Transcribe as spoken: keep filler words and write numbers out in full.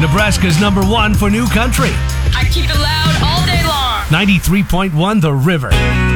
Nebraska's number one for new country. I keep it loud all day long. ninety-three point one The River.